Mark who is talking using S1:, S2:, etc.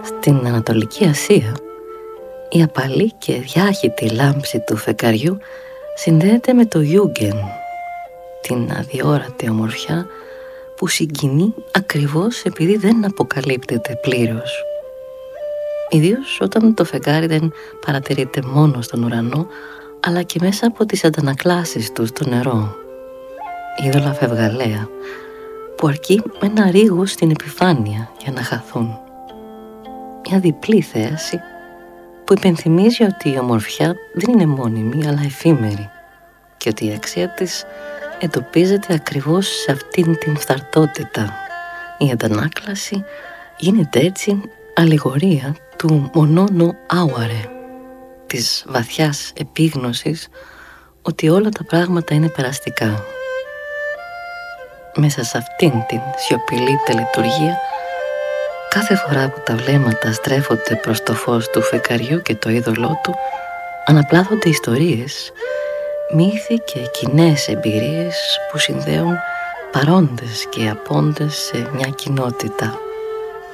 S1: Στην Ανατολική Ασία, η απαλή και διάχυτη λάμψη του φεκαριού συνδέεται με το Γιούγκεν, την αδιόρατη ομορφιά που συγκινεί ακριβώς επειδή δεν αποκαλύπτεται πλήρως. Ιδίως όταν το φεγγάρι δεν παρατηρείται μόνο στον ουρανό, αλλά και μέσα από τις αντανακλάσεις του στο νερό. Είδωλα φευγαλαία που αρκεί με ένα ρίγο στην επιφάνεια για να χαθούν. Μια διπλή θέαση που υπενθυμίζει ότι η ομορφιά δεν είναι μόνιμη αλλά εφήμερη και ότι η αξία της εντοπίζεται ακριβώς σε αυτήν την φθαρτότητα. Η αντανάκλαση γίνεται έτσι αλληγορία του μονόνο άουαρε, της βαθιάς επίγνωσης ότι όλα τα πράγματα είναι περαστικά. Μέσα σε αυτήν την σιωπηλή τελετουργία, κάθε φορά που τα βλέμματα στρέφονται προς το φως του φεκαριού και το είδωλό του, αναπλάθονται ιστορίες, μύθοι και κοινές εμπειρίες που συνδέουν παρόντες και απόντες σε μια κοινότητα.